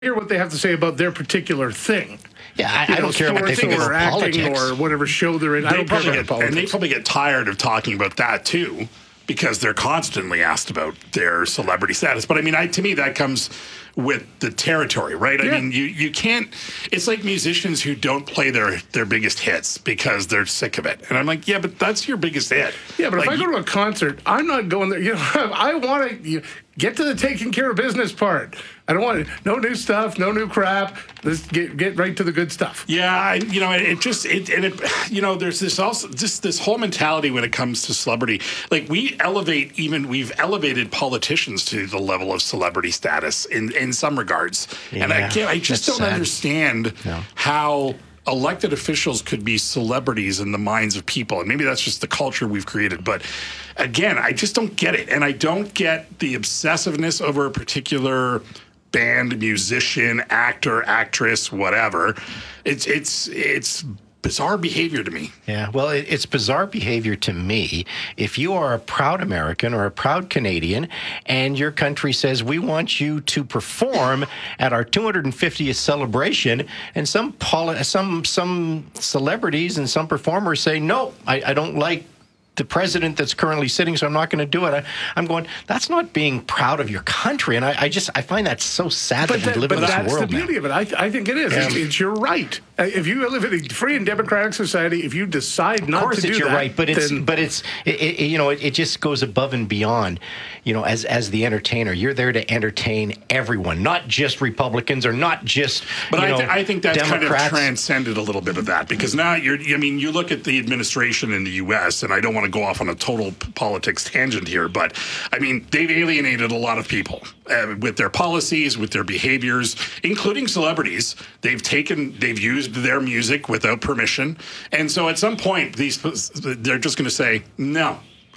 hear what they have to say about their particular thing. Yeah, I don't care what they think or about acting politics. or whatever show they're in. I don't care about politics. And they probably get tired of talking about that too, because they're constantly asked about their celebrity status. But I mean, to me, that comes with the territory, right? Yeah. I mean, you can't. It's like musicians who don't play their biggest hits because they're sick of it. And I'm like, yeah, but that's your biggest hit. Yeah, but like, if I go to a concert, I'm not going there. You know, I want to get to the taking care of business part. I don't want no new stuff, no new crap. Let's get right to the good stuff. Yeah, there's this also just this whole mentality when it comes to celebrity. Like we've elevated politicians to the level of celebrity status in some regards. Yeah, and I just don't understand how elected officials could be celebrities in the minds of people. And maybe that's just the culture we've created. But again, I just don't get it. And I don't get the obsessiveness over a particular band, musician, actor, actress, whatever. It's bizarre behavior to me. Yeah, well, it's bizarre behavior to me. If you are a proud American or a proud Canadian and your country says, we want you to perform at our 250th celebration, and some celebrities and some performers say, no, I don't like the president that's currently sitting, so I'm not going to do it. I'm going, that's not being proud of your country. And I find that so sad that we live in this world. But that's the beauty of it. I think it is. It's your right. If you live in a free and democratic society, if you decide not to do that, of course it's your right, but it just goes above and beyond. You know, as the entertainer, you're there to entertain everyone, not just Republicans or not just. But I think that's Democrats. kind of transcended a little bit of that, because now you look at the administration in the U.S., and I don't want to go off on a total politics tangent here, but I mean, they've alienated a lot of people with their policies, with their behaviors, including celebrities. They've used their music without permission, and so at some point, they're just going to say no.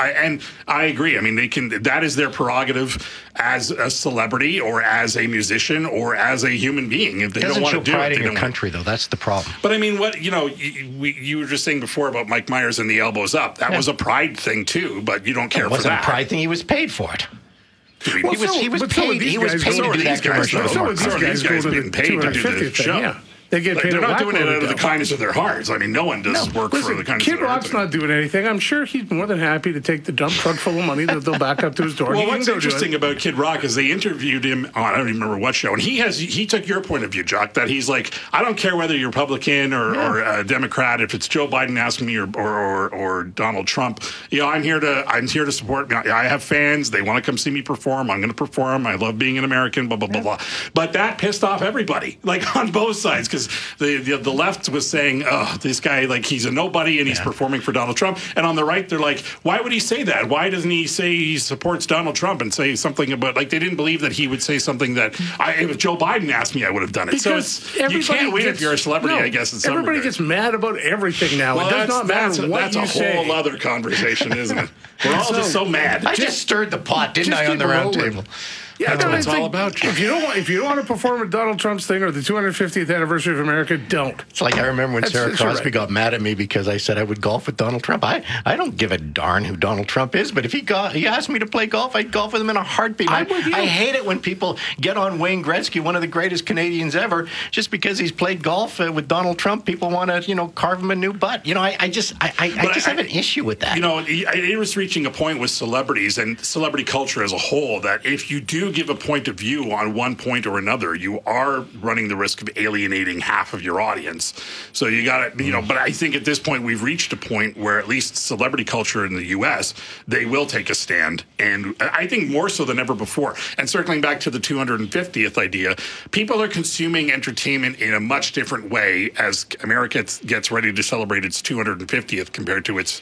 I agree. I mean, they can. That is their prerogative as a celebrity, or as a musician, or as a human being. If they don't want to do it, pride in your country, though. That's the problem. But I mean, you were just saying before about Mike Myers and the elbows up. That was a pride thing too. But you don't care for that. It wasn't a pride thing. He was paid for it. He was paid to do that commercial. So these guys being paid to do the show. Yeah. They get paid. They're not doing it out of the kindness of their hearts. I mean, no one does work for the kindness of their hearts. Kid Rock's not doing anything. I'm sure he's more than happy to take the dump truck full of money that they'll back up to his door. Well, what's interesting about Kid Rock is they interviewed him on, I don't even remember what show, and he took your point of view, Jock, that he's like, I don't care whether you're Republican or a Democrat. If it's Joe Biden asking me or Donald Trump, I'm here to support. I have fans. They want to come see me perform. I'm going to perform. I love being an American. Blah blah blah blah. But that pissed off everybody, like on both sides, because the left was saying, oh, this guy, like, he's a nobody and he's performing for Donald Trump. And on the right, they're like, why would he say that? Why doesn't he say he supports Donald Trump and say something about, like, they didn't believe that he would say something that if Joe Biden asked me, I would have done it. Because so you can't win if you're a celebrity, I guess. In some everybody regards. gets mad about everything now. Well, it does not matter what you say. That's a whole other conversation, isn't it? We're all just so mad. I just stirred the pot, didn't I, on the round table? Yeah, that's what it's all about. If you don't want to perform at Donald Trump's thing or the 250th anniversary of America, don't. It's like I remember when Sarah Cosby got mad at me because I said I would golf with Donald Trump. I don't give a darn who Donald Trump is, but if he asked me to play golf, I'd golf with him in a heartbeat. I hate it when people get on Wayne Gretzky, one of the greatest Canadians ever, just because he's played golf with Donald Trump. People want to, carve him a new butt. I just have an issue with that. It was reaching a point with celebrities and celebrity culture as a whole that if you do give a point of view on one point or another, you are running the risk of alienating half of your audience. So you got to, but I think at this point we've reached a point where at least celebrity culture in the U.S., they will take a stand. And I think more so than ever before. And circling back to the 250th idea, people are consuming entertainment in a much different way as America gets ready to celebrate its 250th compared to its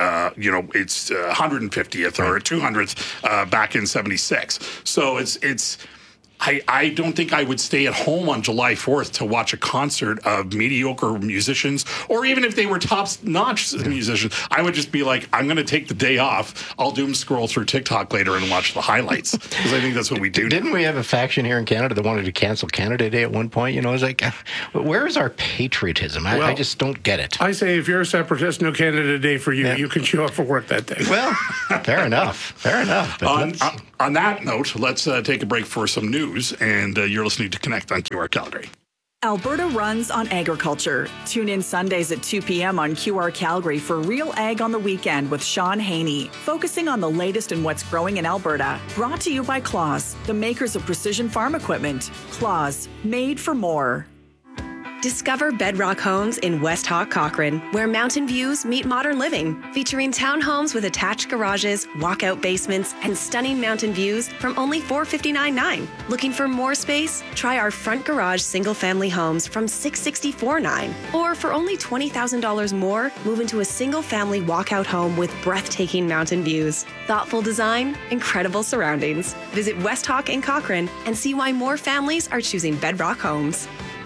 150th or 200th back in 76. So I don't think I would stay at home on July 4th to watch a concert of mediocre musicians, or even if they were top-notch musicians. I would just be like, I'm going to take the day off. I'll doom scroll through TikTok later and watch the highlights, because I think that's what we do. Didn't we have a faction here in Canada that wanted to cancel Canada Day at one point? It's like, where is our patriotism? I just don't get it. I say if you're a separatist, no Canada Day for you. Yeah. You can show up for work that day. Well, fair enough. Fair enough. On that note, let's take a break for some news. news, and you're listening to Connect on QR Calgary. Alberta runs on agriculture. Tune in Sundays at 2 p.m. on QR Calgary for Real Ag on the Weekend with Sean Haney, focusing on the latest in what's growing in Alberta. Brought to you by Claas, the makers of precision farm equipment. Claas, made for more. Discover Bedrock Homes in West Hawk, Cochrane, where mountain views meet modern living, featuring townhomes with attached garages, walkout basements, and stunning mountain views from only $459.9. Looking for more space? Try our front garage single-family homes from $664.9. Or for only $20,000 more, move into a single-family walkout home with breathtaking mountain views. Thoughtful design, incredible surroundings. Visit West Hawk in Cochrane and see why more families are choosing Bedrock Homes.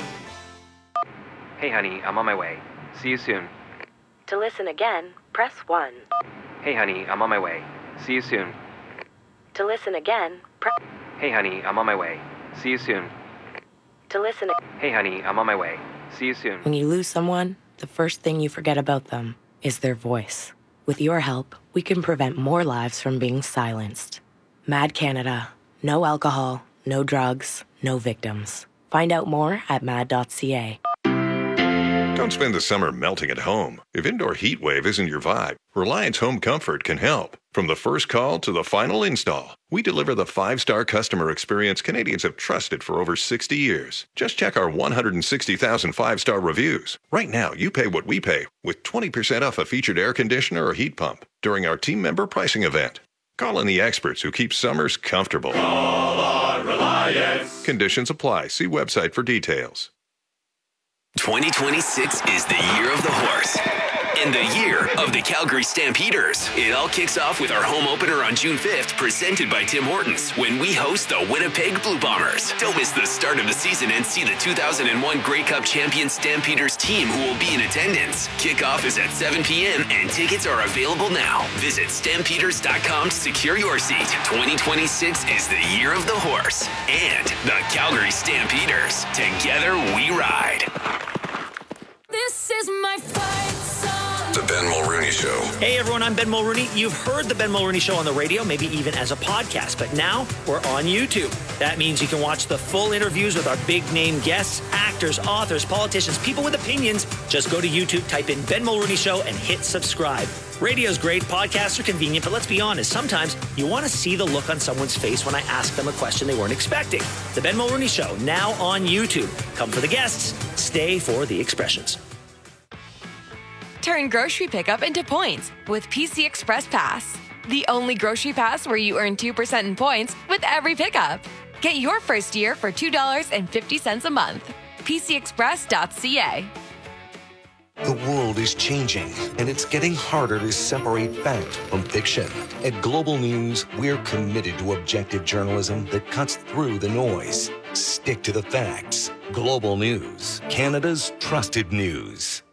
Hey honey, I'm on my way. See you soon. To listen again, press 1. Hey honey, I'm on my way. See you soon. To listen again, press... Hey honey, I'm on my way. See you soon. To listen... Hey honey, I'm on my way. See you soon. When you lose someone, the first thing you forget about them is their voice. With your help, we can prevent more lives from being silenced. MAD Canada. No alcohol, no drugs, no victims. Find out more at mad.ca. Don't spend the summer melting at home. If indoor heat wave isn't your vibe, Reliance Home Comfort can help. From the first call to the final install, we deliver the 5-star customer experience Canadians have trusted for over 60 years. Just check our 160,000 5-star reviews. Right now, you pay what we pay with 20% off a featured air conditioner or heat pump during our team member pricing event. Call in the experts who keep summers comfortable. Call on Reliance. Conditions apply. See website for details. 2026 is the year of the horse and the year of the Calgary Stampeders. It all kicks off with our home opener on June 5th, presented by Tim Hortons, when we host the Winnipeg Blue Bombers. Don't miss the start of the season and see the 2001 Grey Cup champion Stampeders team who will be in attendance. Kickoff is at 7 p.m. and tickets are available now. Visit stampeders.com to secure your seat. 2026 is the year of the horse and the Calgary Stampeders. Together we ride. This is my fight song. The Ben Mulrooney Show. Hey everyone, I'm Ben Mulrooney. You've heard the Ben Mulrooney Show on the radio, maybe even as a podcast, but now we're on YouTube. That means you can watch the full interviews with our big name guests, actors, authors, politicians, people with opinions. Just go to YouTube, type in Ben Mulrooney Show and hit subscribe. Radio's great, podcasts are convenient, but let's be honest, sometimes you want to see the look on someone's face when I ask them a question they weren't expecting. The Ben Mulrooney Show, now on YouTube. Come for the guests, stay for the expressions. Turn grocery pickup into points with PC Express Pass. The only grocery pass where you earn 2% in points with every pickup. Get your first year for $2.50 a month. PCExpress.ca. The world is changing, and it's getting harder to separate fact from fiction. At Global News, we're committed to objective journalism that cuts through the noise. Stick to the facts. Global News, Canada's trusted news.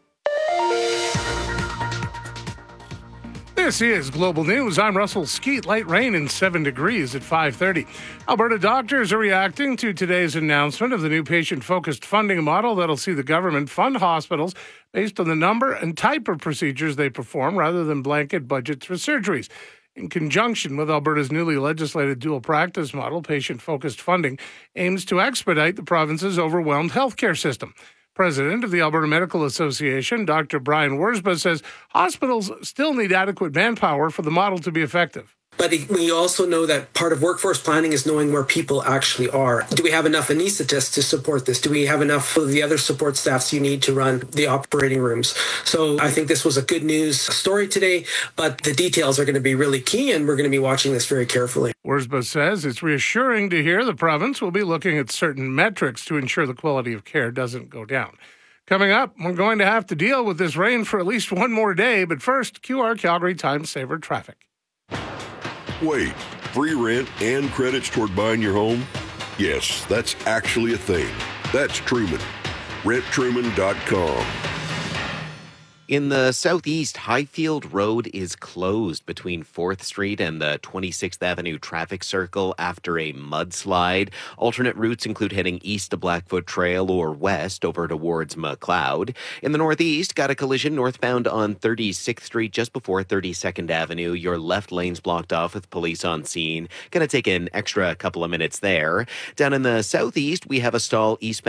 This is Global News. I'm Russell Skeet. Light rain and 7 degrees at 5:30. Alberta doctors are reacting to today's announcement of the new patient-focused funding model that'll see the government fund hospitals based on the number and type of procedures they perform rather than blanket budgets for surgeries. In conjunction with Alberta's newly legislated dual practice model, patient-focused funding aims to expedite the province's overwhelmed healthcare system. President of the Alberta Medical Association, Dr. Brian Wurzba, says hospitals still need adequate manpower for the model to be effective. But we also know that part of workforce planning is knowing where people actually are. Do we have enough anesthetists to support this? Do we have enough of the other support staffs you need to run the operating rooms? So I think this was a good news story today, but the details are going to be really key, and we're going to be watching this very carefully. Wurzba says it's reassuring to hear the province will be looking at certain metrics to ensure the quality of care doesn't go down. Coming up, we're going to have to deal with this rain for at least one more day, but first, QR Calgary Time Saver traffic. Wait, free rent and credits toward buying your home? Yes, that's actually a thing. That's Truman. RentTruman.com. In the southeast, Highfield Road is closed between 4th Street and the 26th Avenue traffic circle after a mudslide. Alternate routes include heading east to Blackfoot Trail or west over towards McLeod. In the northeast, got a collision northbound on 36th Street just before 32nd Avenue. Your left lane's blocked off with police on scene. Going to take an extra couple of minutes there. Down in the southeast, we have a stall eastbound